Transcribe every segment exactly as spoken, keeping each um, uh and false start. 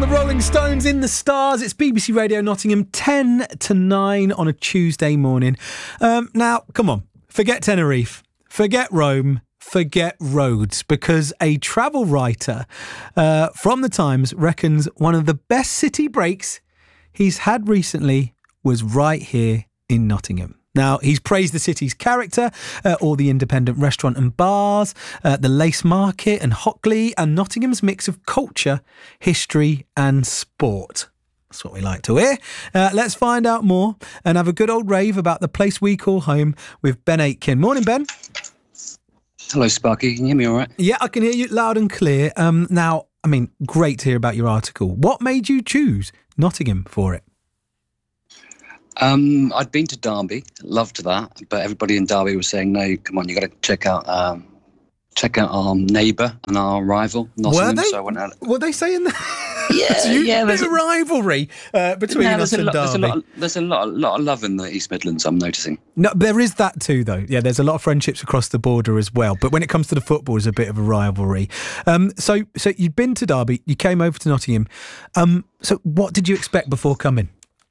the Rolling Stones in the Stars. It's B B C Radio Nottingham, ten to nine on a Tuesday morning. Um, now, come on, forget Tenerife, forget Rome, forget Rhodes, because a travel writer uh, from The Times reckons one of the best city breaks he's had recently was right here in Nottingham. Now, he's praised the city's character, uh, all the independent restaurant and bars, uh, the Lace Market and Hockley, and Nottingham's mix of culture, history and sport. That's what we like to hear. Uh, let's find out more and have a good old rave about the place we call home with Ben Aitken. Morning, Ben. Hello, Sparky. Can you hear me all right? Yeah, I can hear you loud and clear. Um, now, I mean, great to hear about your article. What made you choose Nottingham for it? Um, I'd been to Derby, loved that, but everybody in Derby was saying, no, come on, you got to check out um, check out our neighbour and our rival, Nottingham. Were they? So I went out. Were they saying that? Yeah, so you, yeah. There's There's a rivalry uh, between no, us there's and a lot, Derby. There's a lot, of, there's a lot, lot of love in the East Midlands, I'm noticing. No, there is that too, though. Yeah, there's a lot of friendships across the border as well. But when it comes to the football, there's a bit of a rivalry. Um, so, so you'd been to Derby, you came over to Nottingham. Um, so what did you expect before coming?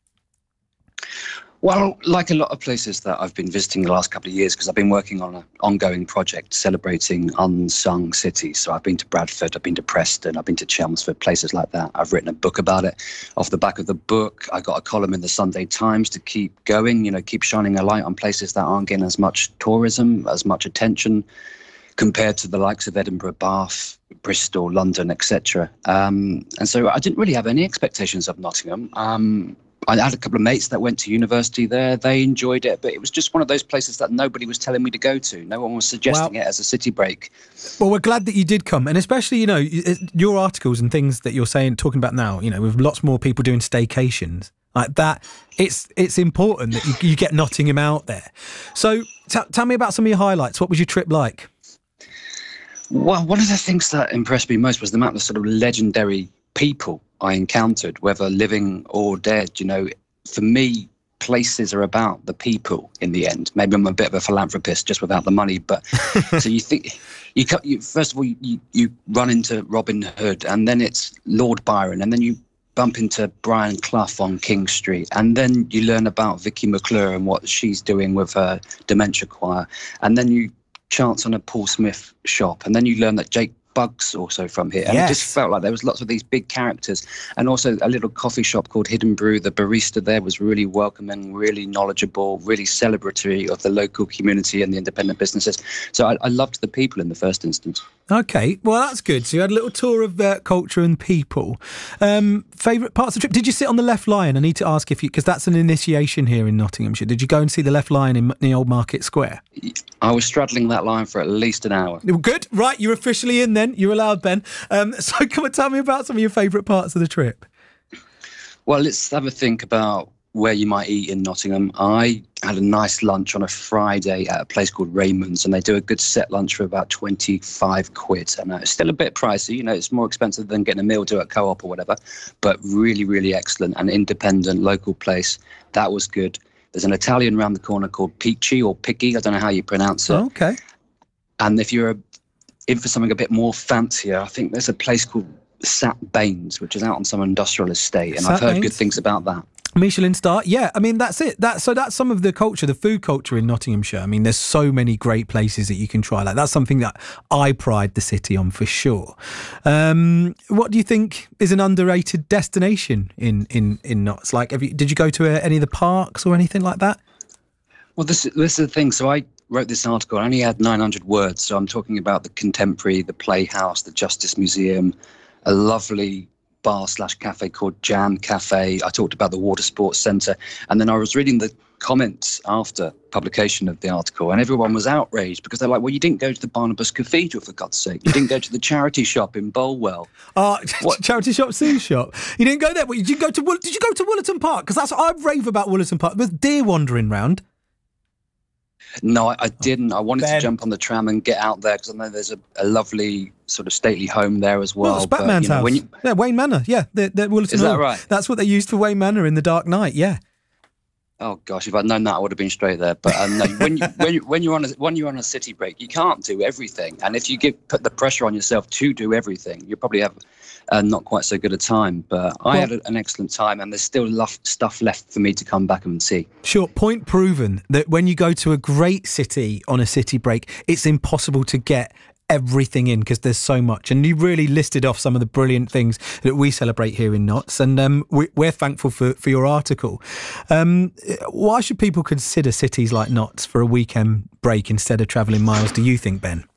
Well, like a lot of places that I've been visiting the last couple of years, because I've been working on an ongoing project celebrating unsung cities. So I've been to Bradford, I've been to Preston, I've been to Chelmsford, places like that. I've written a book about it. Off the back of the book, I got a column in the Sunday Times to keep going, you know, keep shining a light on places that aren't getting as much tourism, as much attention, compared to the likes of Edinburgh, Bath, Bristol, London, et cetera. Um, and so I didn't really have any expectations of Nottingham. Um, I had a couple of mates that went to university there. They enjoyed it, but it was just one of those places that nobody was telling me to go to. No one was suggesting well, it as a city break. Well, we're glad that you did come. And especially, you know, your articles and things that you're saying, talking about now, you know, with lots more people doing staycations like that, it's it's important that you, you get Nottingham out there. So t- tell me about some of your highlights. What was your trip like? Well, one of the things that impressed me most was the amount of sort of legendary people I encountered, whether living or dead. You know, for me, places are about the people in the end. Maybe I'm a bit of a philanthropist just without the money, but so you think you, you first of all you, you run into Robin Hood, and then it's Lord Byron, and then you bump into Brian Clough on King Street, and then you learn about Vicky McClure and what she's doing with her dementia choir, and then you chance on a Paul Smith shop, and then you learn that Jake Bugs also from here, and yes. It just felt like there was lots of these big characters, and also a little coffee shop called Hidden Brew. The barista there was really welcoming, really knowledgeable, really celebratory of the local community and the independent businesses. So I, I loved the people in the first instance. Okay, well that's good. So you had a little tour of uh, culture and people. Um, favourite parts of the trip? Did you sit on the Left Lion? I need to ask if you, because that's an initiation here in Nottinghamshire. Did you go and see the Left Lion in the Old Market Square? I was straddling that line for at least an hour. Good, right? You're officially in then. You're allowed, Ben. Um, so come and tell me about some of your favourite parts of the trip. Well, let's have a think about where you might eat in Nottingham. I had a nice lunch on a Friday at a place called Raymond's, and they do a good set lunch for about twenty-five quid. And it's still a bit pricey, you know, it's more expensive than getting a meal do at Co-op or whatever, but really, really excellent and independent local place. That was good. There's an Italian around the corner called Peachy or Picky, I don't know how you pronounce it. Oh, okay. And if you're in for something a bit more fancier, I think there's a place called Sat Baines, which is out on some industrial estate, and Sat I've heard Baines? good things about that. Michelin star, yeah. I mean, that's it. That so that's some of the culture, the food culture in Nottinghamshire. I mean, there's so many great places that you can try. Like that's something that I pride the city on for sure. Um, what do you think is an underrated destination in in in Notts? Like, have you, did you go to uh, any of the parks or anything like that? Well, this this is the thing. So I wrote this article. I only had nine hundred words, so I'm talking about the Contemporary, the Playhouse, the Justice Museum, a lovely bar slash cafe called Jam Cafe. I talked about the Water Sports Centre, and then I was reading the comments after publication of the article, and everyone was outraged because they're like, well, you didn't go to the Barnabas Cathedral, for God's sake. You didn't go to the charity shop in Bolwell. Uh, charity shop, Sue shop. You didn't go there, but did you go to, did you go to Woollerton Park? Because that's what I rave about Woollerton Park. There's deer wandering round. No, I, I didn't. I wanted Ben. to jump on the tram and get out there because I know there's a, a lovely sort of stately home there as well. Well, it's Batman's but, you know, house. When you... Yeah, Wayne Manor. Yeah, they're, they're Woollerton Is that Hall. right? That's what they used for Wayne Manor in The Dark Knight, yeah. Oh gosh, if I'd known that, I would have been straight there. But um, no, when you, when you, when you're on a, when you're on a city break, you can't do everything. And if you give put the pressure on yourself to do everything, you probably have uh, not quite so good a time. But I well, had a, an excellent time, and there's still lo- stuff left for me to come back and see. Sure, point proven that when you go to a great city on a city break, it's impossible to get everything in because there's so much, and you really listed off some of the brilliant things that we celebrate here in Notts, and um, we, we're thankful for, for your article. Um, why should people consider cities like Notts for a weekend break instead of travelling miles, do you think, Ben?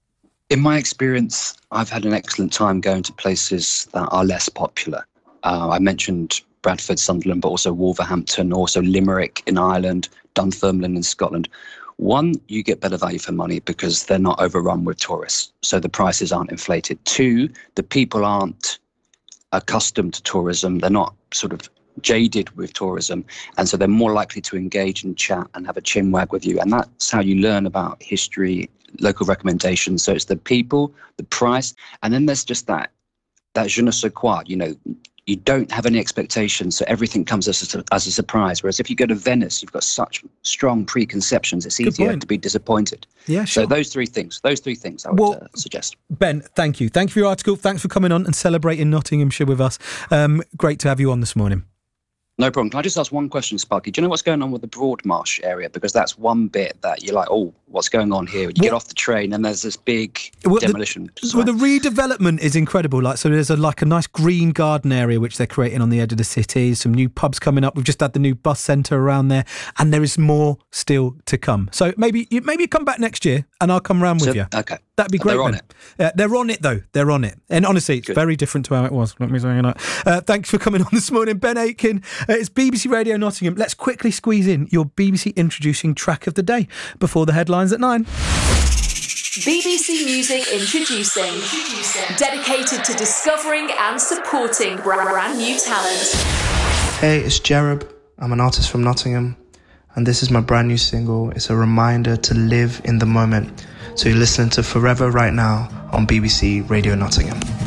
In my experience, I've had an excellent time going to places that are less popular. Uh, I mentioned Bradford, Sunderland, but also Wolverhampton, also Limerick in Ireland, Dunfermline in Scotland. One, you get better value for money because they're not overrun with tourists, so the prices aren't inflated. Two, the people aren't accustomed to tourism. They're not sort of jaded with tourism, and so they're more likely to engage and chat and have a chin wag with you. And that's how you learn about history, local recommendations. So it's the people, the price, and then there's just that that je ne sais quoi, you know, you don't have any expectations, so everything comes as a, as a surprise. Whereas if you go to Venice, you've got such strong preconceptions, it's easier to be disappointed. Yeah, sure. So those three things, those three things I would well, uh, suggest. Ben, thank you. Thank you for your article. Thanks for coming on and celebrating Nottinghamshire with us. Um, great to have you on this morning. No problem. Can I just ask one question, Sparky? Do you know what's going on with the Broadmarsh area? Because that's one bit that you're like, oh, what's going on here? You what? Get off the train and there's this big well, demolition. The, well, the redevelopment is incredible. Like, so there's a, like a nice green garden area which they're creating on the edge of the city. Some new pubs coming up. We've just had the new bus centre around there, and there is more still to come. So maybe you maybe you come back next year and I'll come round with so, you. Okay. That'd be great. They're on Ben. it. Uh, they're on it, though. They're on it. And honestly, it's Good. very different to how it was. Let me say that. Uh, thanks for coming on this morning, Ben Aitken. Uh, it's B B C Radio Nottingham. Let's quickly squeeze in your B B C introducing track of the day before the headlines at nine. B B C Music Introducing. Introducing. Dedicated to discovering and supporting brand new talent. Hey, it's Jerub. I'm an artist from Nottingham, and this is my brand new single. It's a reminder to live in the moment. So you're listening to Forever right now on B B C Radio Nottingham.